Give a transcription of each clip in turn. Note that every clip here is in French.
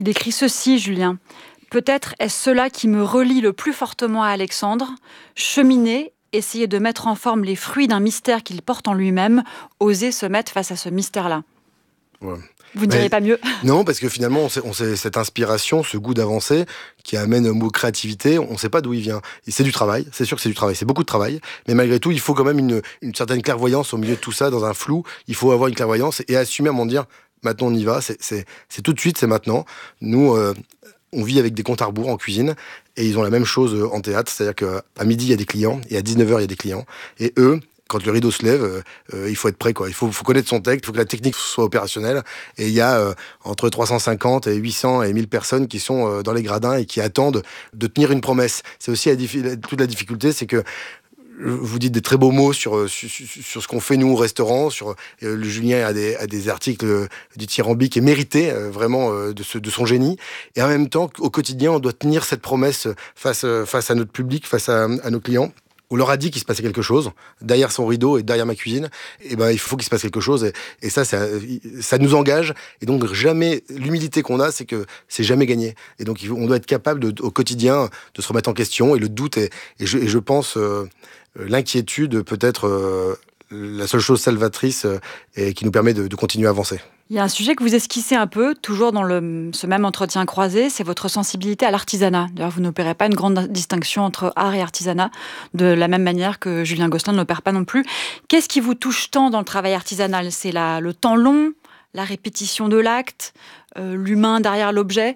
Il écrit ceci, Julien. Peut-être est-ce cela qui me relie le plus fortement à Alexandre. Cheminer, essayer de mettre en forme les fruits d'un mystère qu'il porte en lui-même, oser se mettre face à ce mystère-là. Ouais. Vous ne diriez pas mieux? Non, parce que finalement, on sait cette inspiration, ce goût d'avancer qui amène au mot créativité, on ne sait pas d'où il vient. Et c'est du travail, c'est sûr que c'est du travail, c'est beaucoup de travail, mais malgré tout, il faut quand même une certaine clairvoyance au milieu de tout ça, dans un flou. Il faut avoir une clairvoyance et assumer à un moment de dire, maintenant on y va, c'est tout de suite, c'est maintenant. Nous, on vit avec des comptes à rebours en cuisine et ils ont la même chose en théâtre, c'est-à-dire qu'à midi, il y a des clients et à 19h, il y a des clients. Et eux, quand le rideau se lève, il faut être prêt, quoi. Il faut connaître son texte, il faut que la technique soit opérationnelle. Et il y a entre 350 et 800 et 1000 personnes qui sont dans les gradins et qui attendent de tenir une promesse. C'est aussi toute la difficulté, c'est que vous dites des très beaux mots sur ce qu'on fait nous au restaurant. Le Julien a des articles dithyrambiques et mérités vraiment de son génie. Et en même temps, au quotidien, on doit tenir cette promesse face à notre public, face à nos clients. On leur a dit qu'il se passait quelque chose derrière son rideau et derrière ma cuisine. Et ben il faut qu'il se passe quelque chose et ça nous engage. Et donc jamais l'humilité qu'on a, c'est que c'est jamais gagné. Et donc on doit être capable au quotidien de se remettre en question. Et le doute et je pense l'inquiétude peut être la seule chose salvatrice et qui nous permet de continuer à avancer. Il y a un sujet que vous esquissez un peu, toujours dans ce même entretien croisé, c'est votre sensibilité à l'artisanat. D'ailleurs, vous n'opérez pas une grande distinction entre art et artisanat, de la même manière que Julien Gosselin ne l'opère pas non plus. Qu'est-ce qui vous touche tant dans le travail artisanal? C'est le temps long, la répétition de l'acte, l'humain derrière l'objet?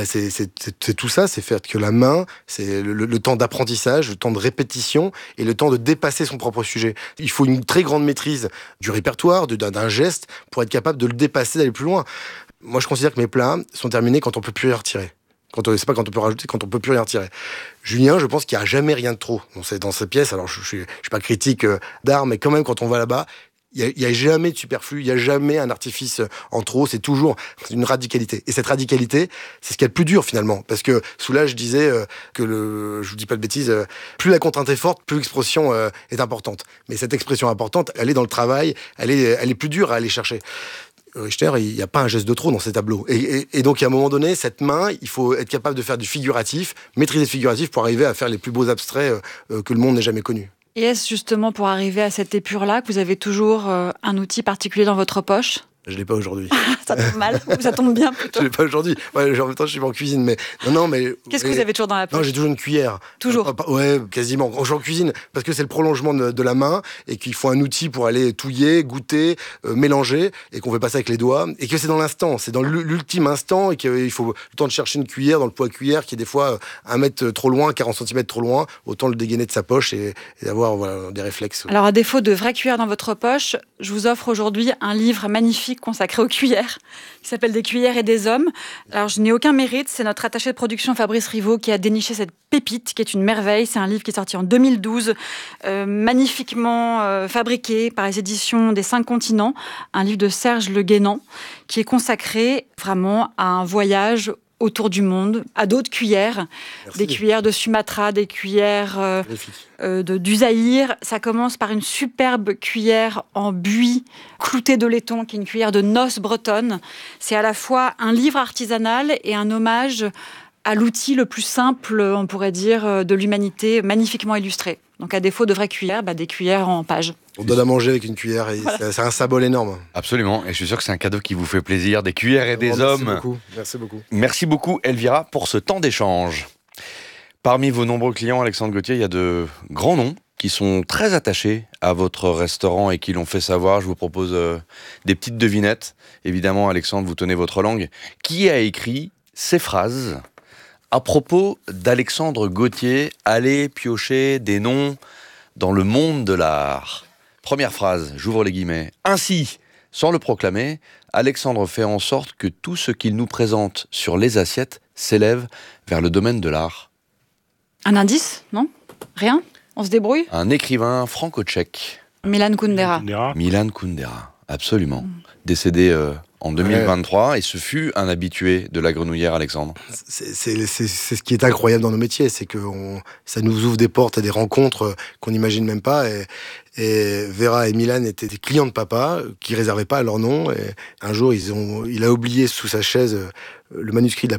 C'est tout ça, c'est faire que la main, c'est le temps d'apprentissage, le temps de répétition et le temps de dépasser son propre sujet. Il faut une très grande maîtrise du répertoire, d'un geste, pour être capable de le dépasser, d'aller plus loin. Moi, je considère que mes plats sont terminés quand on peut plus rien retirer. C'est pas quand on peut rajouter, quand on peut plus rien retirer. Julien, je pense qu'il n'y a jamais rien de trop dans ces pièces. Alors, je suis pas critique d'art, mais quand même, quand on va là-bas, il y a jamais de superflu, il y a jamais un artifice en trop, c'est toujours une radicalité. Et cette radicalité, c'est ce qu'il y a de plus dur finalement, parce que Soulages disait je vous dis pas de bêtises, plus la contrainte est forte, plus l'expression est importante. Mais cette expression importante, elle est dans le travail, elle est plus dure à aller chercher. Richter, il n'y a pas un geste de trop dans ces tableaux. Et donc, à un moment donné, cette main, il faut être capable de faire du figuratif, maîtriser le figuratif pour arriver à faire les plus beaux abstraits que le monde n'ait jamais connus. Et est-ce justement pour arriver à cette épure-là que vous avez toujours un outil particulier dans votre poche? Je l'ai pas aujourd'hui. Ça tombe mal, ou ça tombe bien plutôt? Je l'ai pas aujourd'hui. Ouais, en même temps, je suis pas en cuisine, mais mais. Qu'est-ce que vous avez toujours dans la poche? Non, j'ai toujours une cuillère. Toujours. Ouais, quasiment. Quand je suis en cuisine, parce que c'est le prolongement de la main et qu'il faut un outil pour aller touiller, goûter, mélanger et qu'on fait pas ça avec les doigts et que c'est dans l'instant, c'est dans l'ultime instant et qu'il faut le temps de chercher une cuillère dans le poids cuillère qui est des fois 1 mètre trop loin, 40 cm trop loin, autant le dégainer de sa poche et d'avoir des réflexes. Alors, à défaut de vraies cuillères dans votre poche, je vous offre aujourd'hui un livre magnifique consacré aux cuillères, qui s'appelle Des cuillères et des hommes. Alors, je n'ai aucun mérite, c'est notre attaché de production Fabrice Rivaud qui a déniché cette pépite, qui est une merveille. C'est un livre qui est sorti en 2012, magnifiquement fabriqué par les éditions des 5 continents, un livre de Serge Le Guénan, qui est consacré vraiment à un voyage autour du monde, à d'autres cuillères. Merci. Des cuillères de Sumatra, des cuillères du Zaïre. Ça commence par une superbe cuillère en buis cloutée de laiton, qui est une cuillère de noces bretonne. C'est à la fois un livre artisanal et un hommage à l'outil le plus simple, on pourrait dire, de l'humanité, magnifiquement illustré. Donc à défaut de vraies cuillères, des cuillères en page. On donne à manger avec une cuillère et voilà. C'est un symbole énorme. Absolument, et je suis sûr que c'est un cadeau qui vous fait plaisir. Des cuillères et des hommes. Merci beaucoup. Merci beaucoup Elvira pour ce temps d'échange. Parmi vos nombreux clients, Alexandre Gauthier, il y a de grands noms qui sont très attachés à votre restaurant et qui l'ont fait savoir. Je vous propose des petites devinettes. Évidemment, Alexandre, vous tenez votre langue. Qui a écrit ces phrases à propos d'Alexandre Gauthier? Allez piocher des noms dans le monde de l'art. Première phrase, j'ouvre les guillemets. Ainsi, sans le proclamer, Alexandre fait en sorte que tout ce qu'il nous présente sur les assiettes s'élève vers le domaine de l'art. Un indice? Non? Rien? On se débrouille? Un écrivain franco-tchèque. Milan Kundera. Milan Kundera. Absolument. Décédé en 2023, et ce fut un habitué de la Grenouillère, Alexandre. C'est ce qui est incroyable dans nos métiers, c'est que ça nous ouvre des portes à des rencontres qu'on n'imagine même pas. Et Vera et Milan étaient des clients de papa qui réservaient pas leur nom. Et un jour, il a oublié sous sa chaise le manuscrit de la